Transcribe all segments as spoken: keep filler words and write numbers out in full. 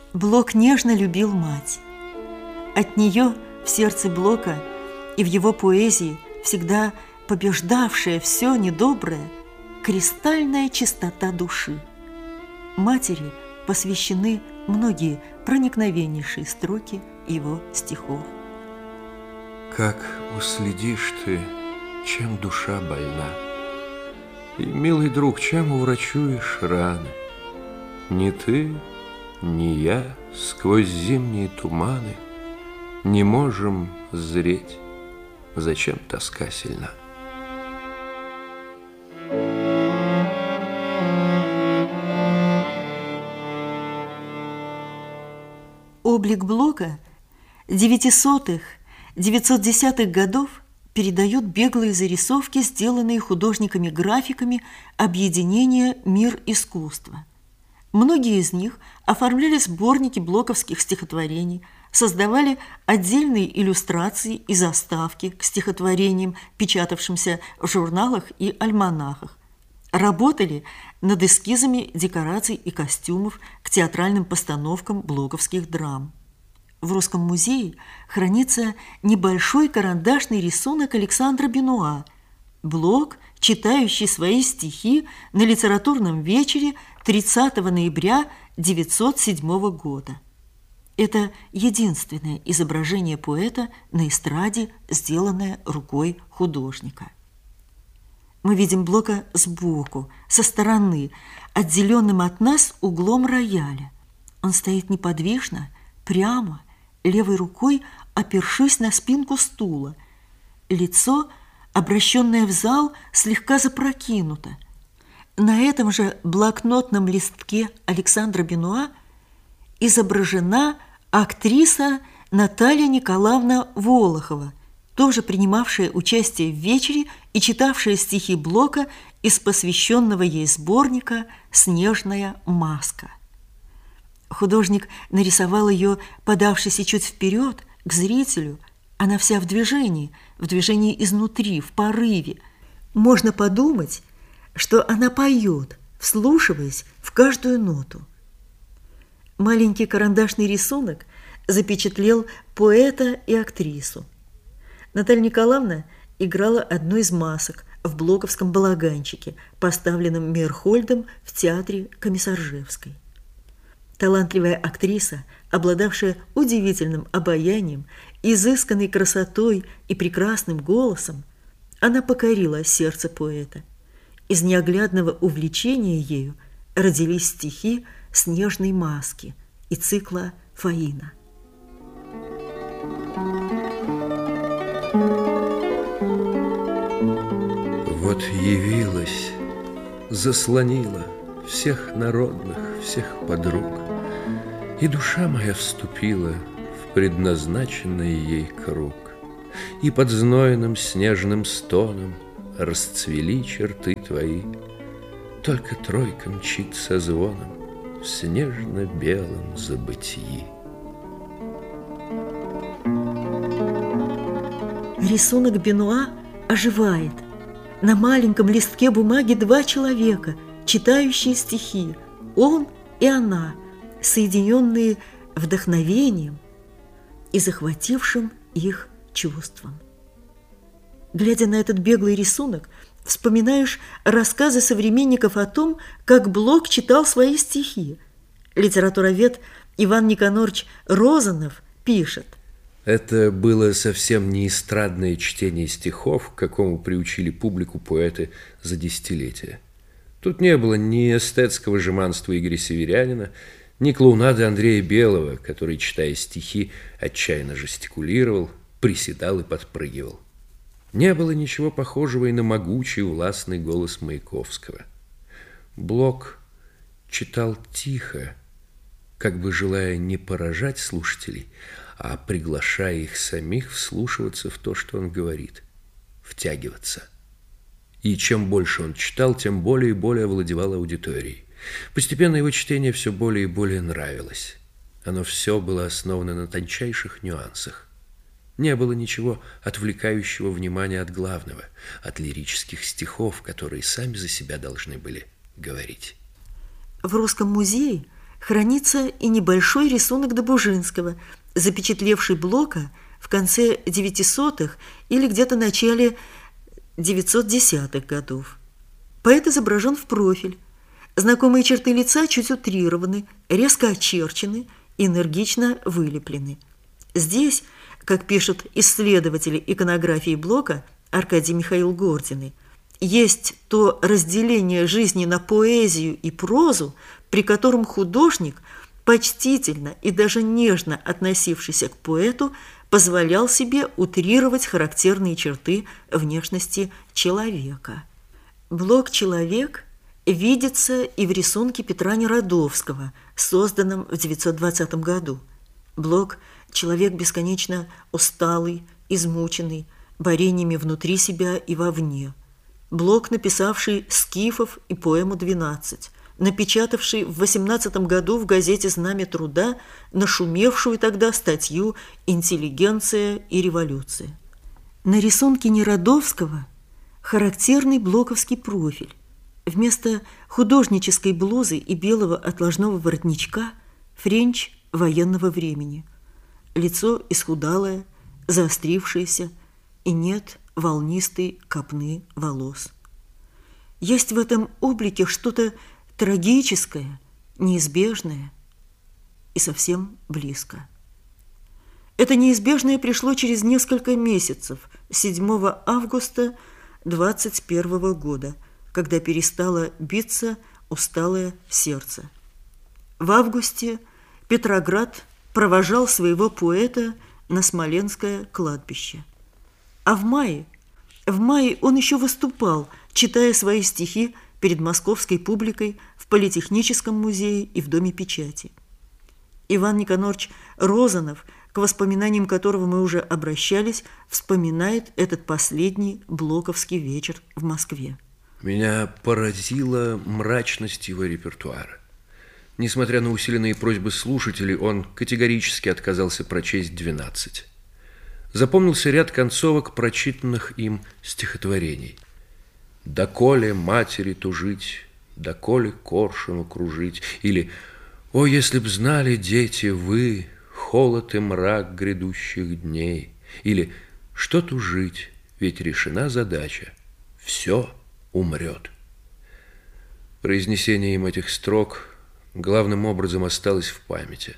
Блок нежно любил мать. От нее в сердце Блока и в его поэзии всегда побеждавшая все недоброе кристальная чистота души. Матери посвящены многие проникновеннейшие строки его стихов. Как уследишь ты, чем душа больна, и, милый друг, чем уврачуешь раны? Ни ты, ни я сквозь зимние туманы не можем зреть, зачем тоска сильна. Облик Блока девятисотых, девятисотых годов передают беглые зарисовки, сделанные художниками-графиками объединения «Мир искусства». Многие из них оформляли сборники блоковских стихотворений, создавали отдельные иллюстрации и заставки к стихотворениям, печатавшимся в журналах и альманахах. Работали над эскизами декораций и костюмов к театральным постановкам блоковских драм. В Русском музее хранится небольшой карандашный рисунок Александра Бенуа, Блок, читающий свои стихи на литературном вечере тридцатого ноября тысяча девятьсот седьмого года. Это единственное изображение поэта на эстраде, сделанное рукой художника. Мы видим Блока сбоку, со стороны, отделенным от нас углом рояля. Он стоит неподвижно, прямо, левой рукой опершись на спинку стула. Лицо, обращенное в зал, слегка запрокинуто. На этом же блокнотном листке Александра Бенуа изображена актриса Наталья Николаевна Волохова, тоже принимавшая участие в вечере и читавшая стихи Блока из посвященного ей сборника «Снежная маска». Художник нарисовал ее, подавшись чуть вперед, к зрителю. Она вся в движении, в движении изнутри, в порыве. Можно подумать, что она поет, вслушиваясь в каждую ноту. Маленький карандашный рисунок запечатлел поэта и актрису. Наталья Николаевна играла одну из масок в блоковском балаганчике, поставленном Мейерхольдом в театре Комиссаржевской. Талантливая актриса, обладавшая удивительным обаянием, изысканной красотой и прекрасным голосом, она покорила сердце поэта. Из неоглядного увлечения ею родились стихи «Снежной маски» и цикла «Фаина». Вот явилась, заслонила всех народных, всех подруг, и душа моя вступила в предназначенный ей круг, и под знойным снежным стоном расцвели черты твои. Только тройка мчит со звоном в снежно-белом забытии. Рисунок Бенуа оживает. На маленьком листке бумаги два человека, читающие стихи, он и она, соединенные вдохновением и захватившим их чувством. Глядя на этот беглый рисунок, вспоминаешь рассказы современников о том, как Блок читал свои стихи. Литературовед Иван Никонорович Розанов пишет: это было совсем не эстрадное чтение стихов, к какому приучили публику поэты за десятилетия. Тут не было ни эстетского жеманства Игоря Северянина, ни клоунады Андрея Белого, который, читая стихи, отчаянно жестикулировал, приседал и подпрыгивал. Не было ничего похожего и на могучий властный голос Маяковского. Блок читал тихо, как бы желая не поражать слушателей, а приглашая их самих вслушиваться в то, что он говорит, втягиваться. И чем больше он читал, тем более и более овладевал аудиторией. Постепенно его чтение все более и более нравилось. Оно все было основано на тончайших нюансах. Не было ничего отвлекающего внимания от главного, от лирических стихов, которые сами за себя должны были говорить. В Русском музее хранится и небольшой рисунок Добужинского, запечатлевший Блока в конце девятисотых или где-то начале девятьсот десятых годов. Поэт изображен в профиль. Знакомые черты лица чуть утрированы, резко очерчены, энергично вылеплены. Здесь, как пишут исследователи иконографии Блока Аркадий Михаил Гординый, есть то разделение жизни на поэзию и прозу, при котором художник, почтительно и даже нежно относившийся к поэту, позволял себе утрировать характерные черты внешности человека. Блок «Человек» видится и в рисунке Петра Нерадовского, созданном в девятьсот двадцатом году. Блок «Человек» бесконечно усталый, измученный, борениями внутри себя и вовне. Блок, написавший «Скифов» и поэму «двенадцать», напечатавший в восемнадцатом году в газете «Знамя труда» нашумевшую тогда статью «Интеллигенция и революция». На рисунке Нерадовского характерный блоковский профиль. Вместо художнической блузы и белого отложного воротничка френч военного времени. Лицо исхудалое, заострившееся, и нет волнистой копны волос. Есть в этом облике что-то трагическое, неизбежное и совсем близко. Это неизбежное пришло через несколько месяцев, седьмого августа двадцать первого года, когда перестало биться усталое сердце. В августе Петроград провожал своего поэта на Смоленское кладбище. А в мае, в мае он еще выступал, читая свои стихи перед московской публикой в Политехническом музее и в Доме печати. Иван Никонорович Розанов, к воспоминаниям которого мы уже обращались, вспоминает этот последний блоковский вечер в Москве. Меня поразила мрачность его репертуара. Несмотря на усиленные просьбы слушателей, он категорически отказался прочесть «двенадцать». Запомнился ряд концовок прочитанных им стихотворений. «Доколе матери тужить, доколе коршуну кружить» или «О, если б знали, дети, вы, холод и мрак грядущих дней» или «Что тужить, ведь решена задача, все умрет». Произнесение им этих строк главным образом осталось в памяти.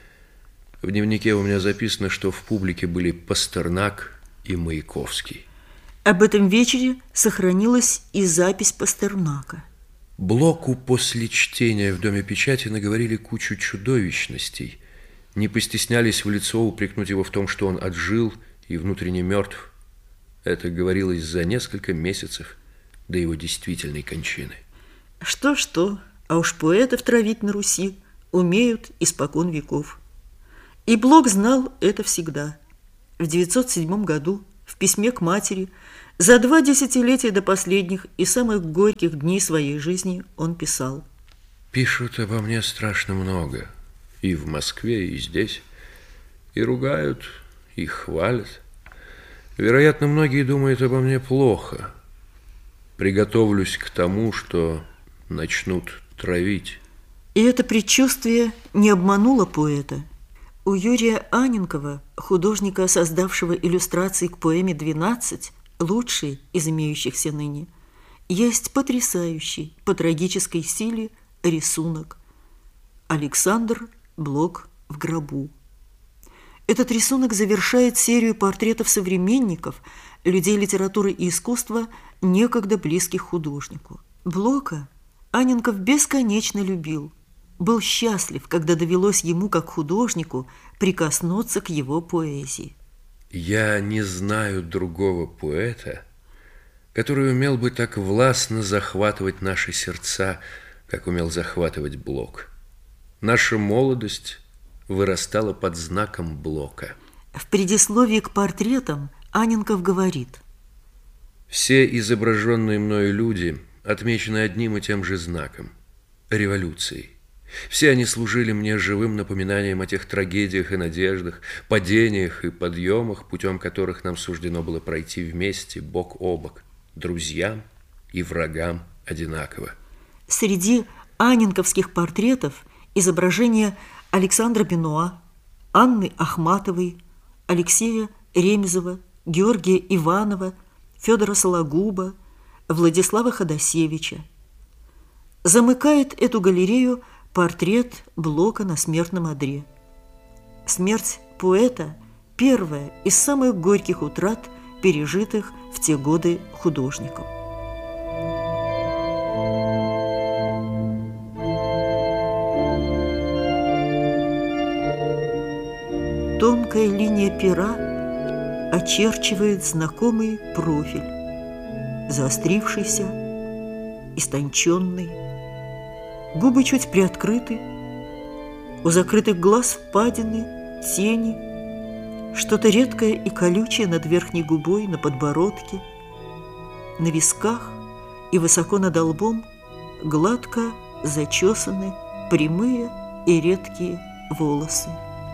В дневнике у меня записано, что в публике были Пастернак и Маяковский. Об этом вечере сохранилась и запись Пастернака. Блоку после чтения в Доме печати наговорили кучу чудовищностей, не постеснялись в лицо упрекнуть его в том, что он отжил и внутренне мертв. Это говорилось за несколько месяцев до его действительной кончины. Что-что, а уж поэтов травить на Руси умеют испокон веков. И Блок знал это всегда. В девятьсот седьмом году в письме к матери за два десятилетия до последних и самых горьких дней своей жизни он писал: «Пишут обо мне страшно много, и в Москве, и здесь, и ругают, и хвалят. Вероятно, многие думают обо мне плохо. Приготовлюсь к тому, что начнут травить». И это предчувствие не обмануло поэта. У Юрия Анненкова, художника, создавшего иллюстрации к поэме «двенадцать», лучшей из имеющихся ныне, есть потрясающий по трагической силе рисунок «Александр Блок в гробу». Этот рисунок завершает серию портретов современников, людей литературы и искусства, некогда близких художнику. Блока Анненков бесконечно любил, был счастлив, когда довелось ему, как художнику, прикоснуться к его поэзии. Я не знаю другого поэта, который умел бы так властно захватывать наши сердца, как умел захватывать Блок. Наша молодость вырастала под знаком Блока. В предисловии к портретам Анненков говорит: «Все изображенные мною люди отмечены одним и тем же знаком – революцией. Все они служили мне живым напоминанием о тех трагедиях и надеждах, падениях и подъемах, путем которых нам суждено было пройти вместе, бок о бок, друзьям и врагам одинаково». Среди анненковских портретов изображения Александра Бенуа, Анны Ахматовой, Алексея Ремезова, Георгия Иванова, Федора Сологуба, Владислава Ходосевича. Замыкает эту галерею портрет Блока на смертном одре. Смерть поэта – первая из самых горьких утрат, пережитых в те годы художником. Тонкая линия пера очерчивает знакомый профиль, заострившийся, истонченный, губы чуть приоткрыты, у закрытых глаз впадины, тени, что-то редкое и колючее над верхней губой, на подбородке, на висках и высоко над лбом гладко зачесаны прямые и редкие волосы.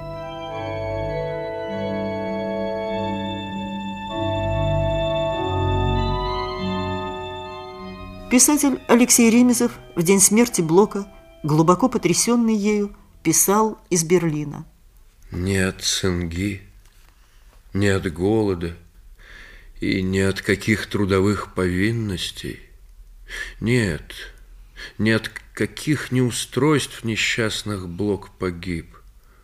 Писатель Алексей Ремезов в день смерти Блока, глубоко потрясенный ею, писал из Берлина. «Не от цинги, не от голода и не от каких трудовых повинностей, нет, ни от каких неустройств несчастных Блок погиб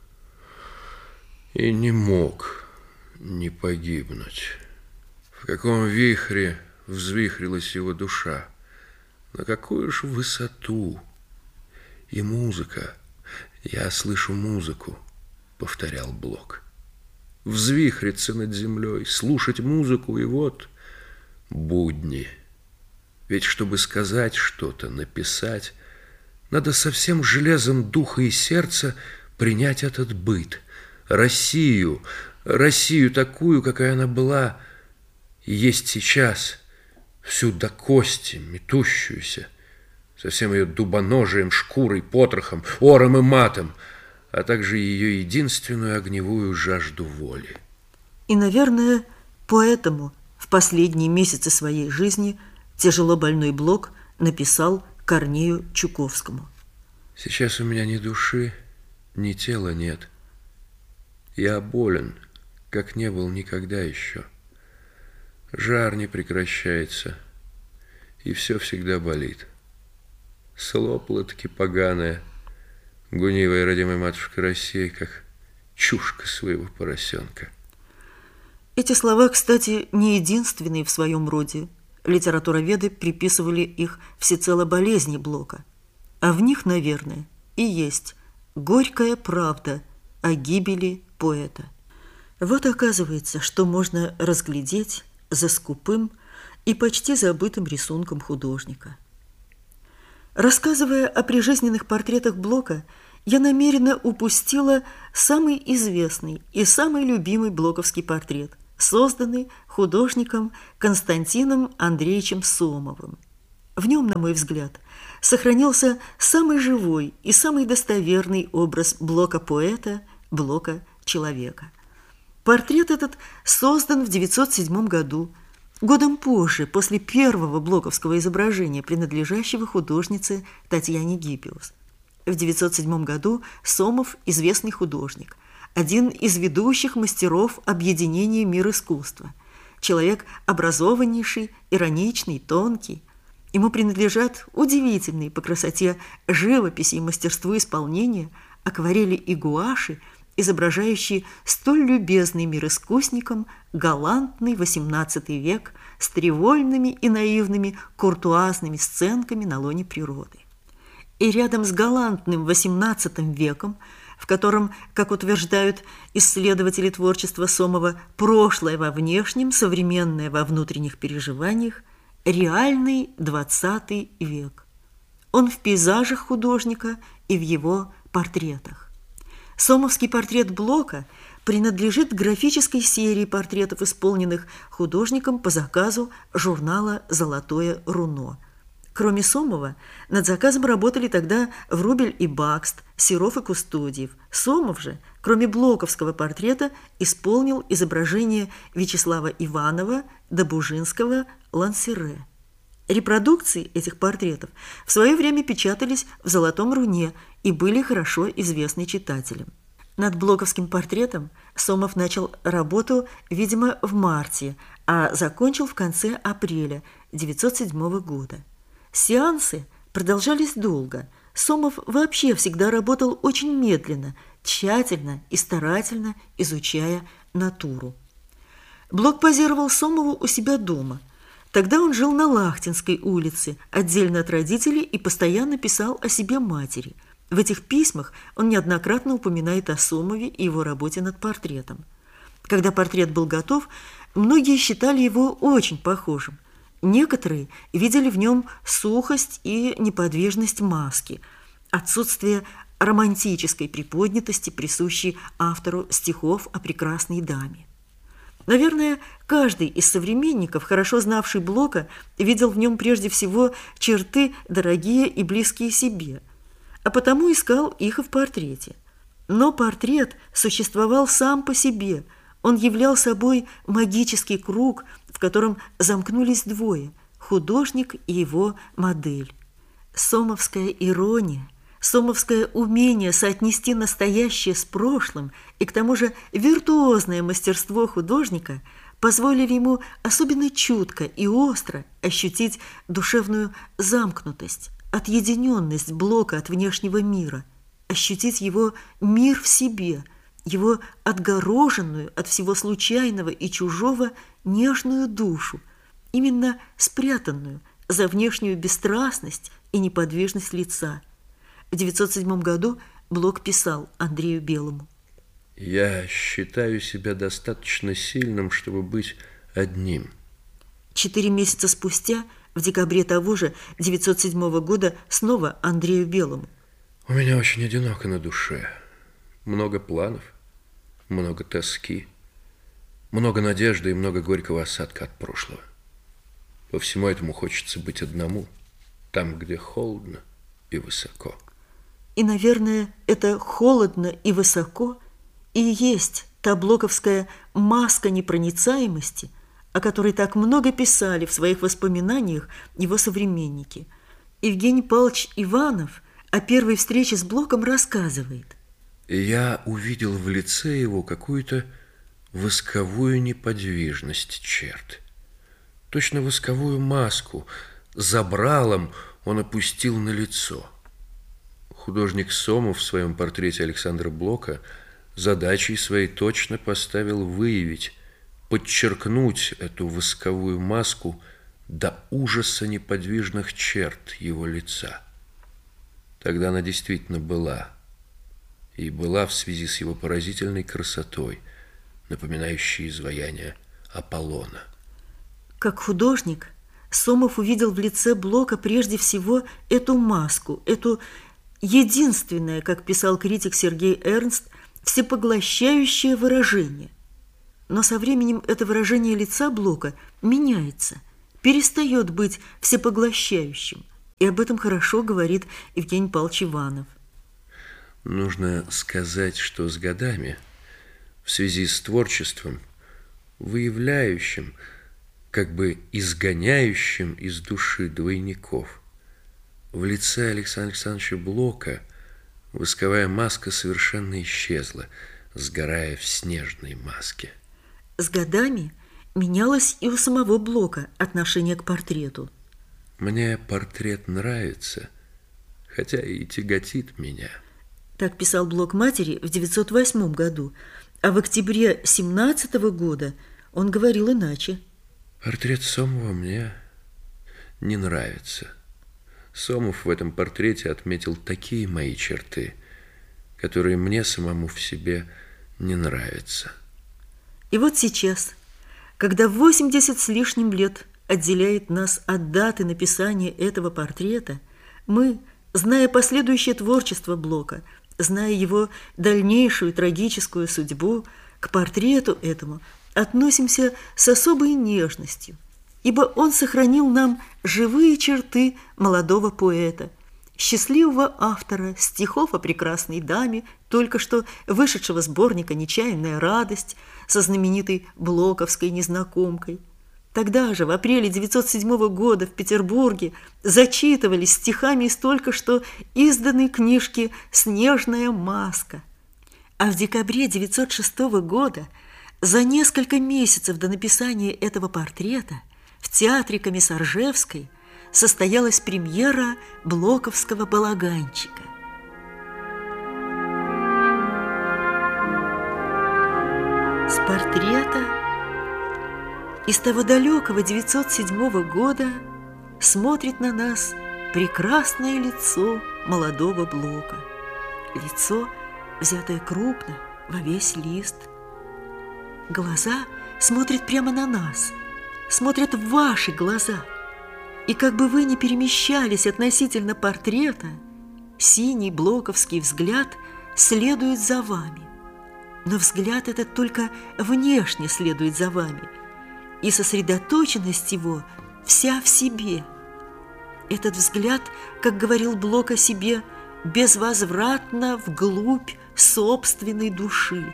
и не мог не погибнуть. В каком вихре взвихрилась его душа, на какую ж высоту! И музыка, я слышу музыку, повторял Блок. Взвихриться над землей, слушать музыку, и вот будни. Ведь чтобы сказать что-то, написать, надо со всем железом духа и сердца принять этот быт, Россию, Россию такую, какая она была и есть сейчас, всю до кости метущуюся, со всем ее дубоножием, шкурой, потрохом, ором и матом, а также ее единственную огневую жажду воли. И, наверное, поэтому в последние месяцы своей жизни тяжело больной Блок написал Корнею Чуковскому. Сейчас у меня ни души, ни тела нет. Я болен, как не был никогда еще. Жар не прекращается, и все всегда болит. Слопла-таки поганая, гунивая родимая матушка Россия, как чушка своего поросенка. Эти слова, кстати, не единственные в своем роде. Литературоведы приписывали их всецело болезни Блока. А в них, наверное, и есть горькая правда о гибели поэта. Вот оказывается, что можно разглядеть за скупым и почти забытым рисунком художника. Рассказывая о прижизненных портретах Блока, я намеренно упустила самый известный и самый любимый блоковский портрет, созданный художником Константином Андреевичем Сомовым. В нем, на мой взгляд, сохранился самый живой и самый достоверный образ Блока-поэта, Блока-человека. Портрет этот создан в девятьсот седьмом году, годом позже, после первого блоковского изображения, принадлежащего художнице Татьяне Гиппиус. В девятьсот седьмом году Сомов – известный художник, один из ведущих мастеров объединения мир искусства, человек образованнейший, ироничный, тонкий. Ему принадлежат удивительные по красоте живописи и мастерству исполнения акварели и гуаши, изображающие столь любезный мир искусникам галантный восемнадцатый век с тривольными и наивными куртуазными сценками на лоне природы. И рядом с галантным восемнадцатым веком, в котором, как утверждают исследователи творчества Сомова, прошлое во внешнем, современное во внутренних переживаниях, реальный двадцатый век. Он в пейзажах художника и в его портретах. Сомовский портрет Блока принадлежит графической серии портретов, исполненных художником по заказу журнала «Золотое руно». Кроме Сомова, над заказом работали тогда Врубель и Бакст, Серов и Кустодиев. Сомов же, кроме блоковского портрета, исполнил изображение Вячеслава Иванова, Добужинского, Лансере. Репродукции этих портретов в свое время печатались в «Золотом руне» и были хорошо известны читателям. Над блоковским портретом Сомов начал работу, видимо, в марте, а закончил в конце апреля тысяча девятьсот седьмого года. Сеансы продолжались долго. Сомов вообще всегда работал очень медленно, тщательно и старательно изучая натуру. Блок позировал Сомову у себя дома. Тогда он жил на Лахтинской улице, отдельно от родителей, и постоянно писал о себе матери. В этих письмах он неоднократно упоминает о Сомове и его работе над портретом. Когда портрет был готов, многие считали его очень похожим. Некоторые видели в нем сухость и неподвижность маски, отсутствие романтической приподнятости, присущей автору стихов о прекрасной даме. Наверное, каждый из современников, хорошо знавший Блока, видел в нем прежде всего черты, дорогие и близкие себе, а потому искал их и в портрете. Но портрет существовал сам по себе. Он являл собой магический круг, в котором замкнулись двое – художник и его модель. Сомовская ирония, сомовское умение соотнести настоящее с прошлым и к тому же виртуозное мастерство художника позволили ему особенно чутко и остро ощутить душевную замкнутость, отъединенность Блока от внешнего мира, ощутить его мир в себе, его отгороженную от всего случайного и чужого нежную душу, именно спрятанную за внешнюю бесстрастность и неподвижность лица. В девятьсот седьмом году Блок писал Андрею Белому: «Я считаю себя достаточно сильным, чтобы быть одним». Четыре месяца спустя, в декабре того же девятьсот седьмого года, снова Андрею Белому: «У меня очень одиноко на душе. Много планов, много тоски, много надежды и много горького осадка от прошлого. По всему этому хочется быть одному, там, где холодно и высоко». И, наверное, это холодно и высоко и есть та блоковская маска непроницаемости, о которой так много писали в своих воспоминаниях его современники. Евгений Павлович Иванов о первой встрече с Блоком рассказывает: «Я увидел в лице его какую-то восковую неподвижность черт. Точно восковую маску забралом он опустил на лицо. Художник Сомов в своем портрете Александра Блока задачей своей точно поставил выявить, подчеркнуть эту восковую маску до ужаса неподвижных черт его лица. Тогда она действительно была, и была в связи с его поразительной красотой, напоминающей изваяние Аполлона». Как художник, Сомов увидел в лице Блока прежде всего эту маску, эту единственное, как писал критик Сергей Эрнст, всепоглощающее выражение. Но со временем это выражение лица Блока меняется, перестает быть всепоглощающим. И об этом хорошо говорит Евгений Павлович Иванов. Нужно сказать, что с годами, в связи с творчеством, выявляющим, как бы изгоняющим из души двойников, в лице Александра Александровича Блока восковая маска совершенно исчезла, сгорая в снежной маске. С годами менялось и у самого Блока отношение к портрету. «Мне портрет нравится, хотя и тяготит меня». Так писал Блок матери в девятьсот восьмом году, а в октябре семнадцатого года он говорил иначе: «Портрет Сомова мне не нравится. Сомов в этом портрете отметил такие мои черты, которые мне самому в себе не нравятся». И вот сейчас, когда восемьдесят с лишним лет отделяет нас от даты написания этого портрета, мы, зная последующее творчество Блока, зная его дальнейшую трагическую судьбу, к портрету этому относимся с особой нежностью, ибо он сохранил нам живые черты молодого поэта, счастливого автора стихов о прекрасной даме, только что вышедшего сборника «Нечаянная радость» со знаменитой блоковской незнакомкой. Тогда же, в апреле девятьсот седьмого года в Петербурге, зачитывались стихами из только что изданной книжки «Снежная маска». А в декабре девятьсот шестого года, за несколько месяцев до написания этого портрета, в театре Комиссаржевской состоялась премьера блоковского балаганчика. С портрета из того далекого девятьсот седьмого года смотрит на нас прекрасное лицо молодого Блока. Лицо, взятое крупно, во весь лист. Глаза смотрят прямо на нас, смотрят в ваши глаза. И как бы вы ни перемещались относительно портрета, синий блоковский взгляд следует за вами. Но взгляд этот только внешне следует за вами, и сосредоточенность его вся в себе. Этот взгляд, как говорил Блок о себе, безвозвратно вглубь собственной души.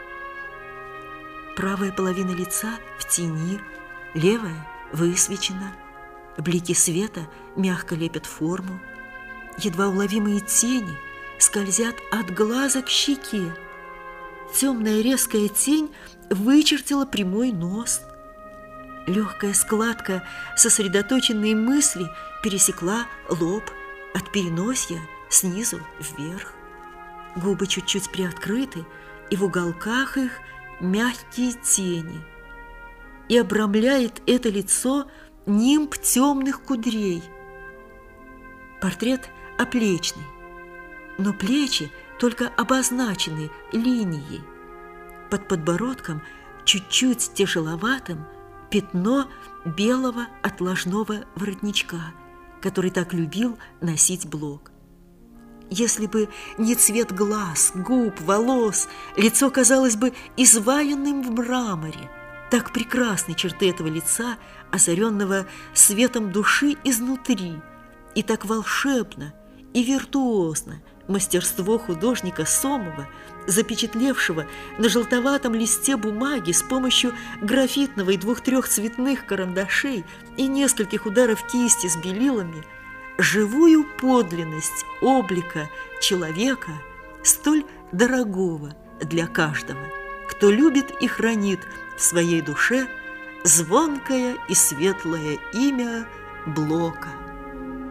Правая половина лица в тени, левая высвечена, блики света мягко лепят форму, едва уловимые тени скользят от глаза к щеке. Темная резкая тень вычертила прямой нос. Легкая складка сосредоточенной мысли пересекла лоб от переносья снизу вверх. Губы чуть-чуть приоткрыты, и в уголках их мягкие тени. И обрамляет это лицо нимб темных кудрей. Портрет оплечный, но плечи только обозначены линией. Под подбородком чуть-чуть тяжеловатым пятно белого отложного воротничка, который так любил носить Блок. Если бы не цвет глаз, губ, волос, лицо казалось бы изваянным в мраморе. Так прекрасны черты этого лица, озаренного светом души изнутри, и так волшебно и виртуозно мастерство художника Сомова, запечатлевшего на желтоватом листе бумаги с помощью графитного и двух-трех цветных карандашей и нескольких ударов кисти с белилами живую подлинность облика человека, столь дорогого для каждого, кто любит и хранит в своей душе звонкое и светлое имя Блока.